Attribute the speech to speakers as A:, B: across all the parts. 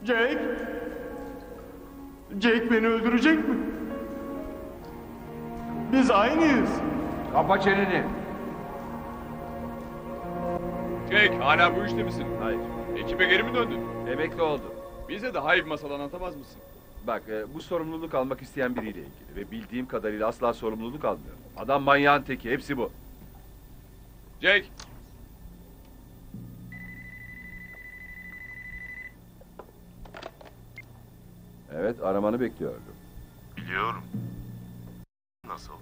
A: Jake? Jake beni öldürecek mi? Biz aynıyız.
B: Kapa çeneni.
C: Jake, hala bu işte misin?
B: Hayır.
C: Ekibe geri mi döndün?
B: Emekli oldu.
C: Bize daha iyi bir masal anlatamaz mısın?
B: Bak bu sorumluluk almak isteyen biriyle ilgili. Ve bildiğim kadarıyla asla sorumluluk almıyor. Adam manyağın teki. Hepsi bu.
C: Jake!
B: Evet, aramanı bekliyordum.
D: Biliyorum. Nasıl?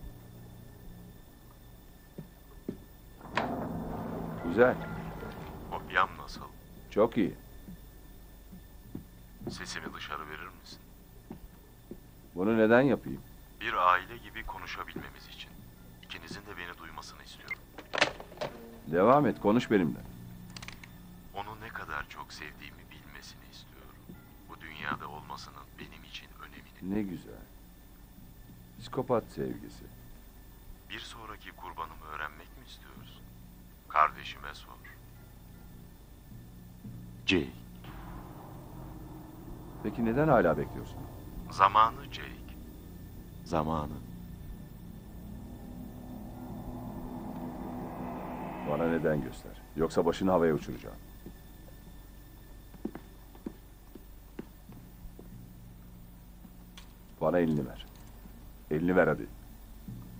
B: Güzel.
D: Kopyam nasıl?
B: Çok iyi.
D: Sesimi dışarı verir misin?
B: Bunu neden yapayım?
D: Bir aile gibi konuşabilmemiz için. İkinizin de beni duymasını istiyorum.
B: Devam et, konuş benimle.
D: Onu ne kadar çok sevdiğimi bilmesini istiyorum. Bu dünyada olmasının benim için önemini.
B: Ne güzel. Psikopat sevgisi.
D: Bir sonraki kurbanımı öğrenmek mi istiyorsun? Kardeşime sor. Jake.
B: Peki neden hala bekliyorsun?
D: Zamanı Jake. Zamanı.
B: Bana neden göster. Yoksa başını havaya uçuracağım. Bana elini ver. Elini ver hadi.